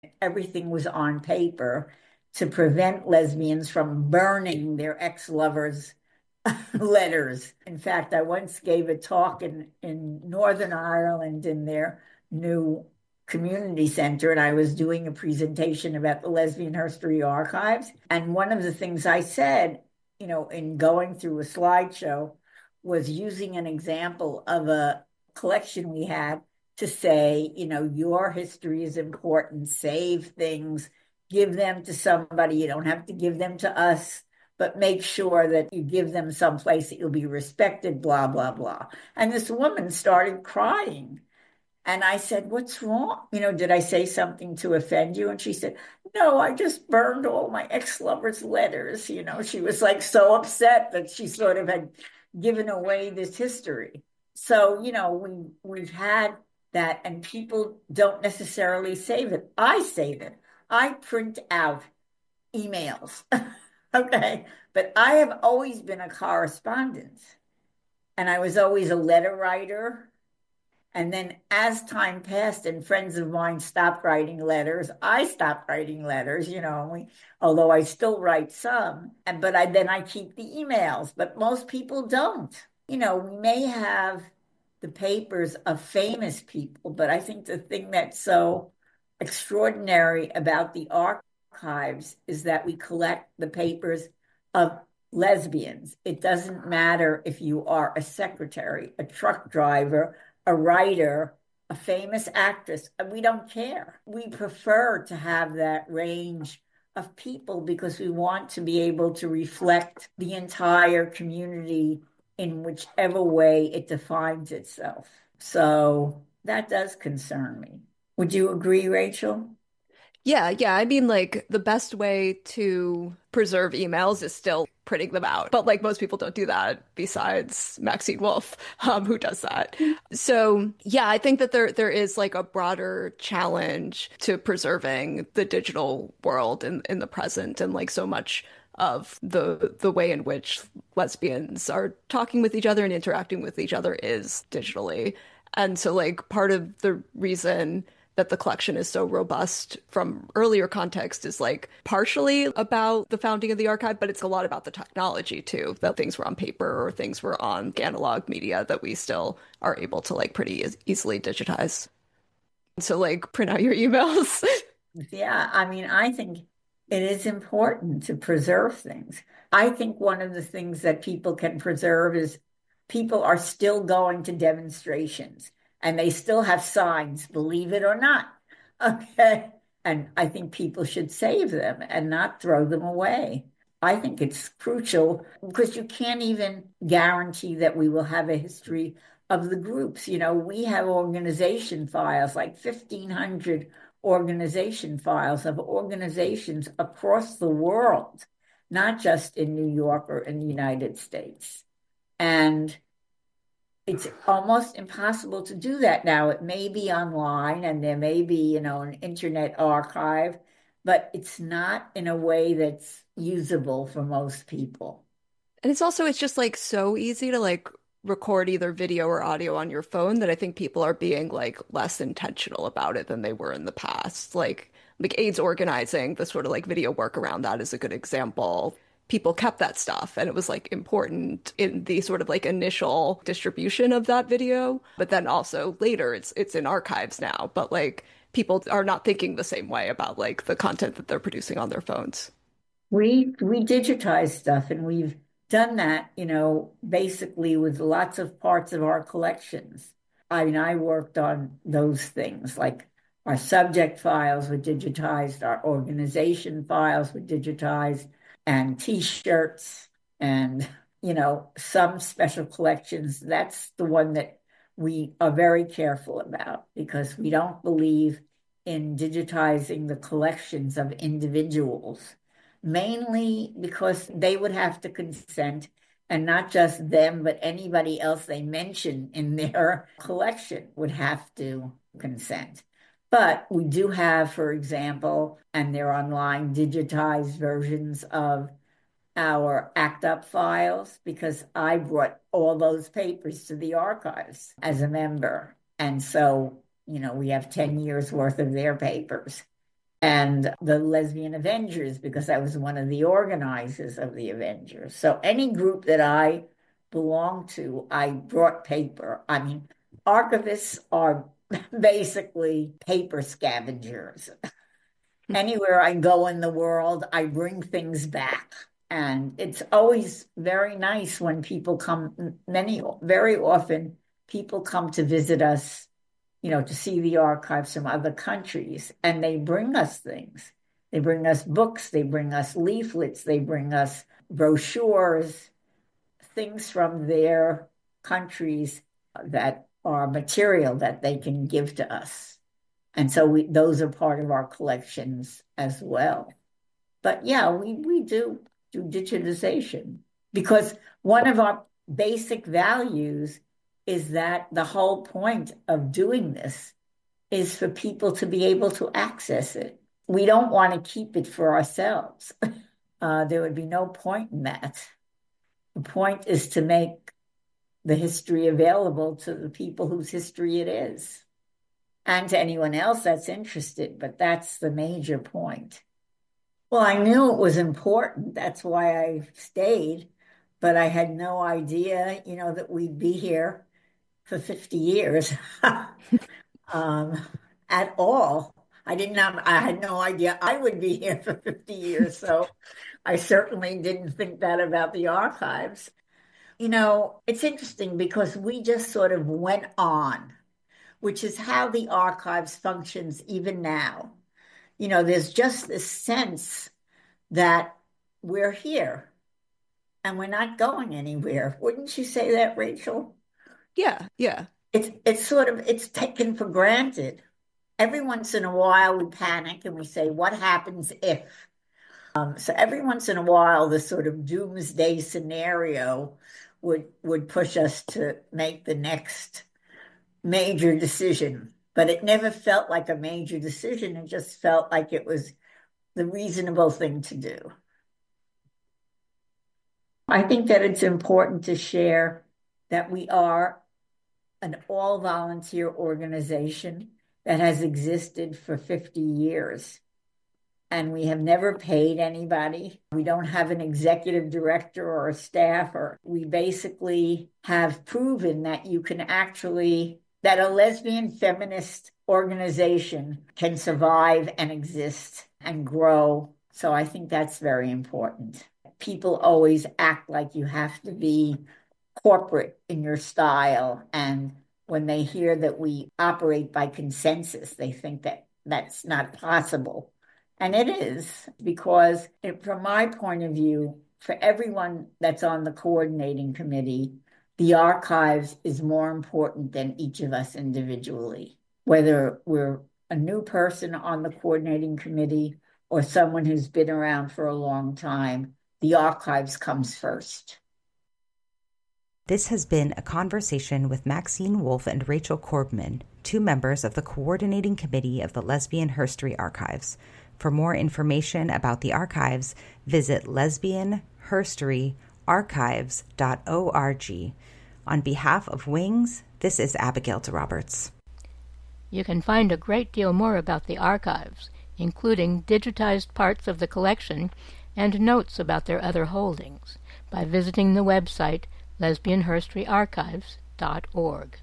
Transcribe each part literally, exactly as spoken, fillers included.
Everything was on paper to prevent lesbians from burning their ex-lovers' letters. In fact, I once gave a talk in, in Northern Ireland in their new community center, and I was doing a presentation about the Lesbian History Archives. And one of the things I said, you know, in going through a slideshow was using an example of a collection we had to say, you know, your history is important, save things, give them to somebody. You don't have to give them to us, but make sure that you give them someplace that you'll be respected, blah, blah, blah. And this woman started crying. And I said, what's wrong? You know, did I say something to offend you? And she said, no, I just burned all my ex-lover's letters. You know, she was like so upset that she sort of had given away this history. So, you know, we we've had that, and people don't necessarily save it. I save it. I print out emails. Okay. But I have always been a correspondent, and I was always a letter writer. And then as time passed and friends of mine stopped writing letters, I stopped writing letters, you know, we, although I still write some, and but I then I keep the emails, but most people don't. You know, we may have the papers of famous people, but I think the thing that's so extraordinary about the archives is that we collect the papers of lesbians. It doesn't matter if you are a secretary, a truck driver, a writer, a famous actress. We don't care. We prefer to have that range of people because we want to be able to reflect the entire community in whichever way it defines itself. So that does concern me. Would you agree, Rachel? Yeah, yeah. I mean, like, the best way to preserve emails is still printing them out. But, like, most people don't do that besides Maxine Wolf, um, who does that. So, yeah, I think that there there is like a broader challenge to preserving the digital world in, in the present, and like so much of the the way in which lesbians are talking with each other and interacting with each other is digitally. And so, like, part of the reason that the collection is so robust from earlier context is like partially about the founding of the archive, but it's a lot about the technology too, that things were on paper or things were on analog media that we still are able to like pretty e easily digitize. So like print out your emails. Yeah, I mean, I think it is important to preserve things. I think one of the things that people can preserve is people are still going to demonstrations and they still have signs, believe it or not. Okay. And I think people should save them and not throw them away. I think it's crucial because you can't even guarantee that we will have a history of the groups. You know, we have organization files, like fifteen hundred organization files of organizations across the world, not just in New York or in the United States. And it's almost impossible to do that now. It may be online and there may be, you know, an internet archive, but it's not in a way that's usable for most people. And it's also, it's just like so easy to like record either video or audio on your phone that I think people are being like less intentional about it than they were in the past. Like, like AIDS organizing, the sort of like video work around that is a good example. People kept that stuff and it was like important in the sort of like initial distribution of that video, but then also later it's it's in archives now. But like people are not thinking the same way about like the content that they're producing on their phones. We we digitize stuff and we've done that, you know, basically with lots of parts of our collections. I mean, I worked on those things like our subject files were digitized, our organization files were digitized, and T-shirts and, you know, some special collections. That's the one that we are very careful about because we don't believe in digitizing the collections of individuals, mainly because they would have to consent, and not just them, but anybody else they mention in their collection would have to consent. But we do have, for example, and they're online, digitized versions of our ACT UP files because I brought all those papers to the archives as a member. And so, you know, we have ten years worth of their papers. and the Lesbian Avengers, because I was one of the organizers of the Avengers. So any group that I belonged to, I brought paper. I mean, archivists are basically paper scavengers. Anywhere I go in the world, I bring things back. And it's always very nice when people come, many, very often, people come to visit us, you know, to see the archives from other countries, and they bring us things. They bring us books, they bring us leaflets, they bring us brochures, things from their countries that are material that they can give to us. And so we, those are part of our collections as well. But yeah, we, we do do digitization because one of our basic values is that the whole point of doing this is for people to be able to access it. We don't want to keep it for ourselves. Uh, there would be no point in that. The point is to make the history available to the people whose history it is, and to anyone else that's interested, but that's the major point. Well, I knew it was important. That's why I stayed, but I had no idea, you know, that we'd be here for fifty years um, at all. I didn't have, I had no idea I would be here for fifty years. So I certainly didn't think that about the archives. You know, it's interesting because we just sort of went on, which is how the archives functions even now. You know, there's just this sense that we're here and we're not going anywhere. Wouldn't you say that, Rachel? Yeah, yeah. It's it's sort of it's taken for granted. Every once in a while we panic and we say, what happens if? Um, so every once in a while, the sort of doomsday scenario would would push us to make the next major decision. But it never felt like a major decision. It just felt like it was the reasonable thing to do. I think that it's important to share that we are an all-volunteer organization that has existed for fifty years. And we have never paid anybody. We don't have an executive director or a staff, or we basically have proven that you can actually, that a lesbian feminist organization can survive and exist and grow. So I think that's very important. People always act like you have to be corporate in your style. And when they hear that we operate by consensus, they think that that's not possible. And it is, because it, from my point of view, for everyone that's on the coordinating committee, the archives is more important than each of us individually. Whether we're a new person on the coordinating committee or someone who's been around for a long time, the archives comes first. This has been a conversation with Maxine Wolf and Rachel Korbman, two members of the coordinating committee of the Lesbian Herstory Archives. For more information about the archives, visit lesbian herstory archives dot org. On behalf of Wings, this is Abigail DeRoberts. You can find a great deal more about the archives, including digitized parts of the collection and notes about their other holdings, by visiting the website lesbian herstory archives dot org.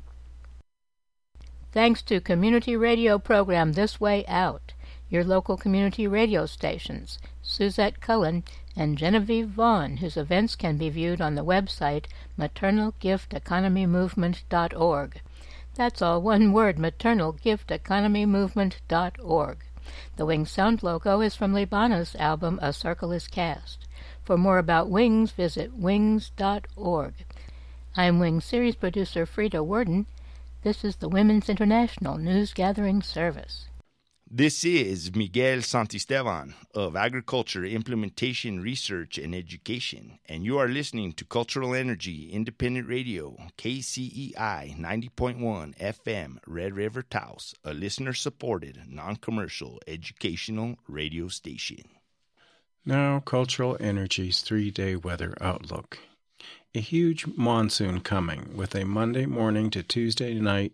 Thanks to community radio program This Way Out, your local community radio stations, Suzette Cullen and Genevieve Vaughn, whose events can be viewed on the website maternal gift economy movement dot org. That's all one word, maternal gift economy movement dot org. The Wings sound logo is from Libana's album A Circle is Cast. For more about Wings, visit wings dot org. I'm Wings series producer Frida Worden. This is the Women's International News Gathering Service. This is Miguel Santisteban of Agriculture, Implementation, Research, and Education, and you are listening to Cultural Energy Independent Radio, K C E I ninety point one F M, Red River Taos, a listener-supported, non-commercial, educational radio station. Now, Cultural Energy's three-day weather outlook. A huge monsoon coming with a Monday morning to Tuesday night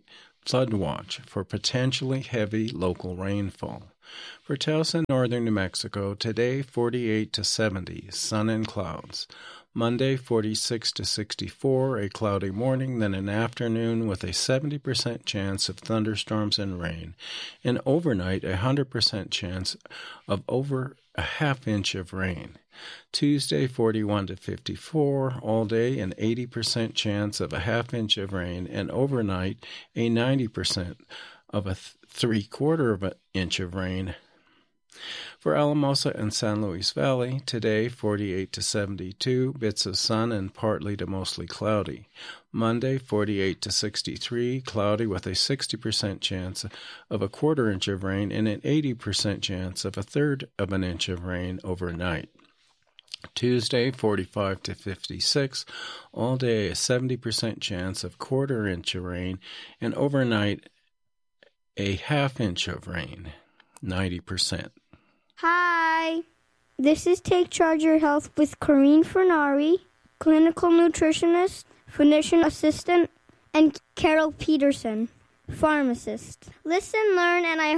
flood watch for potentially heavy local rainfall. For Taos and northern New Mexico, today forty-eight to seventy, sun and clouds. Monday, forty-six to sixty-four, a cloudy morning, then an afternoon with a seventy percent chance of thunderstorms and rain. And overnight, a one hundred percent chance of over a half inch of rain. Tuesday, forty-one to fifty-four, all day, an eighty percent chance of a half inch of rain. And overnight, a ninety percent of a th- three-quarter of an inch of rain. For Alamosa and San Luis Valley, today forty-eight to seventy-two, bits of sun and partly to mostly cloudy. Monday, forty-eight to sixty-three, cloudy with a sixty percent chance of a quarter inch of rain and an eighty percent chance of a third of an inch of rain overnight. Tuesday, forty-five to fifty-six, all day a seventy percent chance of quarter inch of rain and overnight a half inch of rain, ninety percent. Hi, this is Take Charge Your Health with Corrine Fernari, clinical nutritionist, physician assistant, and Carol Peterson, pharmacist. Listen, learn, and I